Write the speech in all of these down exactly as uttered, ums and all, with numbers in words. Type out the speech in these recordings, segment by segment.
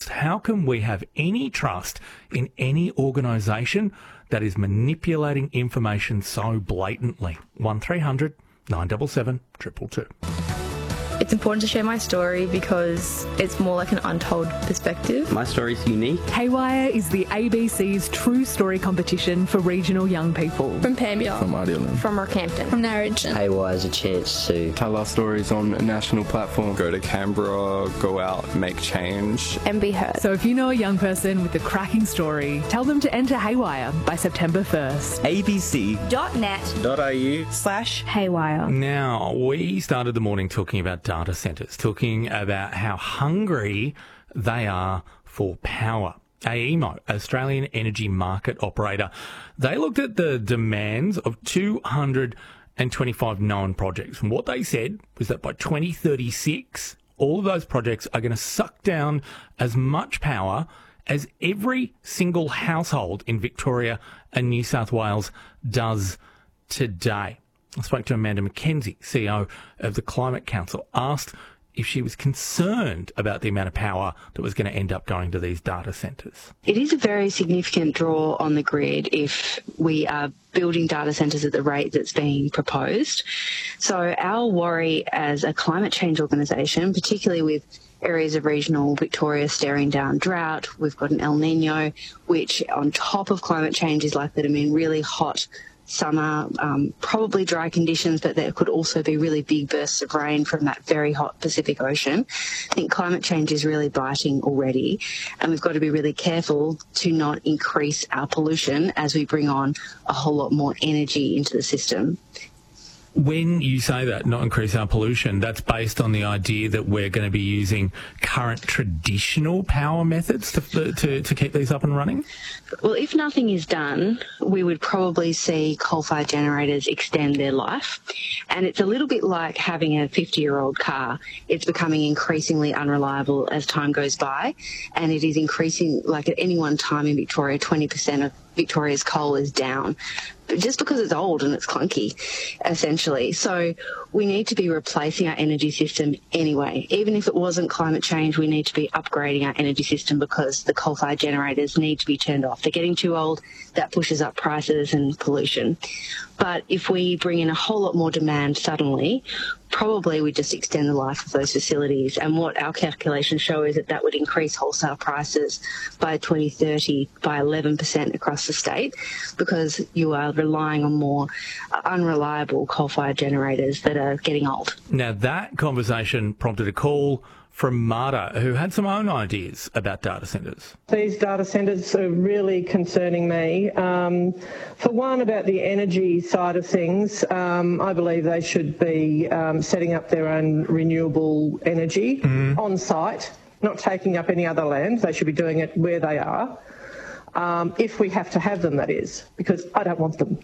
trust? How can we have any trust in any organisation that is manipulating information so blatantly? one three hundred nine seven seven two two two. It's important to share my story because it's more like an untold perspective. My story's unique. Haywire is the A B C's True Story competition for regional young people. From Pambia. From Idealand. From Rockhampton. From Narrogin. Haywire is a chance to tell our stories on a national platform. Go to Canberra, go out, make change. And be heard. So if you know a young person with a cracking story, tell them to enter Haywire by September first. abc.net.au slash Haywire. Now, we started the morning talking about data centres, talking about how hungry they are for power. A E M O, Australian Energy Market Operator, they looked at the demands of two hundred twenty-five known projects. And what they said was that by twenty thirty-six, all of those projects are going to suck down as much power as every single household in Victoria and New South Wales does today. I spoke to Amanda McKenzie, C E O of the Climate Council, asked if she was concerned about the amount of power that was going to end up going to these data centres. It is a very significant draw on the grid if we are building data centres at the rate that's being proposed. So our worry as a climate change organisation, particularly with areas of regional Victoria staring down drought, we've got an El Nino, which on top of climate change is likely to mean really hot summer, um, probably dry conditions, but there could also be really big bursts of rain from that very hot Pacific Ocean. I think climate change is really biting already, and we've got to be really careful to not increase our pollution as we bring on a whole lot more energy into the system. When you say that, not increase our pollution, that's based on the idea that we're going to be using current traditional power methods to, to, to keep these up and running? Well, if nothing is done, we would probably see coal-fired generators extend their life. And it's a little bit like having a fifty-year-old car. It's becoming increasingly unreliable as time goes by, and it is increasing, like at any one time in Victoria, twenty percent of Victoria's coal is down, but just because it's old and it's clunky, essentially. So we need to be replacing our energy system anyway. Even if it wasn't climate change, we need to be upgrading our energy system because the coal-fired generators need to be turned off. They're getting too old. That pushes up prices and pollution. But if we bring in a whole lot more demand suddenly, probably we just extend the life of those facilities. And what our calculations show is that that would increase wholesale prices by twenty thirty by eleven percent across the state, because you are relying on more unreliable coal-fired generators that are getting old. Now, that conversation prompted a call from Marta, who had some own ideas about data centres. These data centres are really concerning me. Um, for one, about the energy side of things, um, I believe they should be um, setting up their own renewable energy mm. on site, not taking up any other land. They should be doing it where they are, um, if we have to have them, that is, because I don't want them.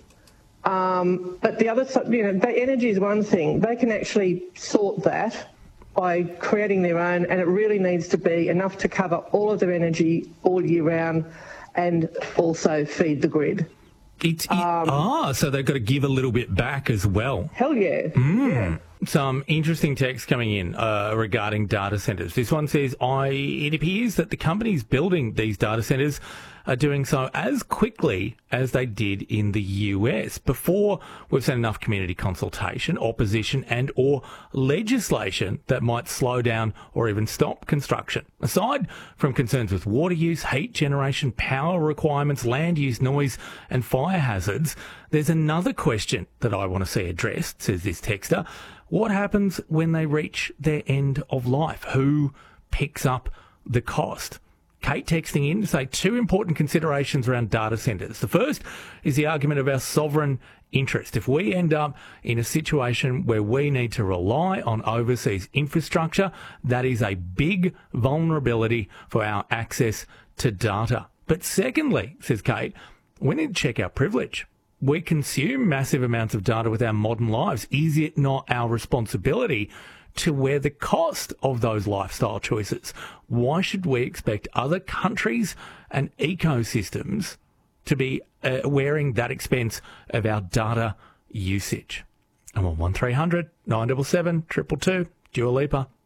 Um, but the other, you know, the energy is one thing. They can actually sort that by creating their own, and it really needs to be enough to cover all of their energy all year round and also feed the grid. It's, it, um, ah, so they've got to give a little bit back as well. Hell yeah. Mm. yeah. Some interesting text coming in uh, regarding data centres. This one says, I, it appears that the companies building these data centres are doing so as quickly as they did in the U S. Before we've seen enough community consultation, opposition and or legislation that might slow down or even stop construction. Aside from concerns with water use, heat generation, power requirements, land use, noise and fire hazards, there's another question that I want to see addressed, says this texter. What happens when they reach their end of life? Who picks up the cost? Kate texting in to say two important considerations around data centres. The first is the argument of our sovereign interest. If we end up in a situation where we need to rely on overseas infrastructure, that is a big vulnerability for our access to data. But secondly, says Kate, we need to check our privilege. We consume massive amounts of data with our modern lives. Is it not our responsibility to wear the cost of those lifestyle choices? Why should we expect other countries and ecosystems to be uh, wearing that expense of our data usage? I'm on one three hundred nine seven seven two two two. Dua Lipa.